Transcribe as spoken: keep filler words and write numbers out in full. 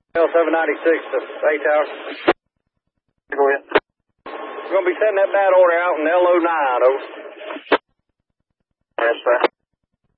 L seven ninety-six to A Tower. Go ahead. We're going to be sending that bad order out in L O nine, over. Yes, sir.